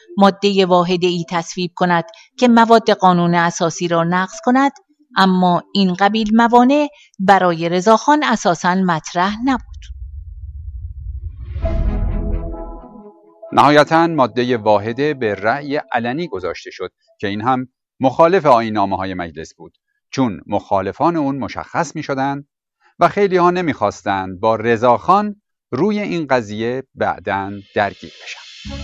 ماده واحده‌ای تصویب کند که مواد قانون اساسی را نقض کند، اما این قبیل موانع برای رضاخان اساساً مطرح نبود. نهایتاً ماده واحده به رأی علنی گذاشته شد که این هم مخالف آیین‌نامه‌های مجلس بود، چون مخالفان اون مشخص می‌شدند و خیلی ها نمی‌خواستند با رضاخان روی این قضیه بعداً درگیر بشن.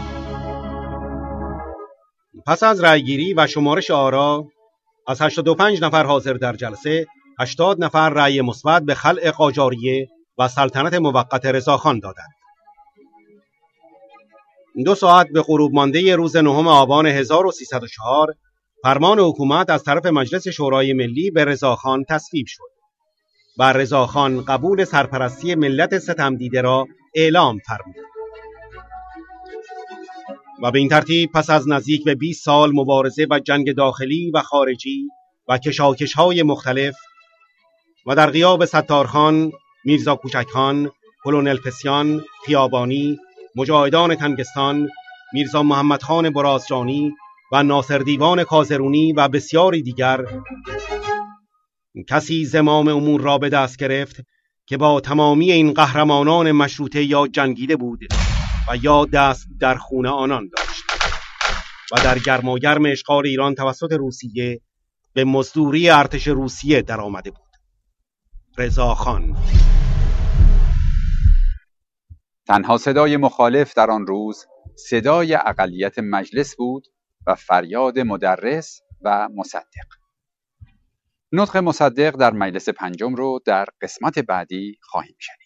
پس از رأیگیری و شمارش آرا، از 85 نفر حاضر در جلسه 80 نفر رأی مثبت به خلع قاجاریه و سلطنت موقت رضاخان دادند. 2 ساعت به غروب مانده روز 9 آبان 1304 فرمان حکومت از طرف مجلس شورای ملی به رضاخان تصویب شد و رضاخان قبول سرپرستی ملت ستمدیده را اعلام فرمود و به این ترتیب پس از نزدیک به 20 سال مبارزه و جنگ داخلی و خارجی و کشاکش‌های مختلف و در غیاب ستارخان، میرزا کوچکخان، کلونل پسیان، خیابانی، مجاهدان تنگستان، میرزا محمدخان برازجانی و ناصر دیوان کازرونی و بسیاری دیگر، کسی زمام امور را به دست گرفت که با تمامی این قهرمانان مشروطه یا جنگیده بود و یا دست در خون آنان داشت و در گرماگرم اشغال ایران توسط روسیه به مزدوری ارتش روسیه در آمده بود. رضاخان. تنها صدای مخالف در آن روز صدای اقلیت مجلس بود و فریاد مدرس و مصدق. نطق مصدق در مجلس پنجم رو در قسمت بعدی خواهیم شنید.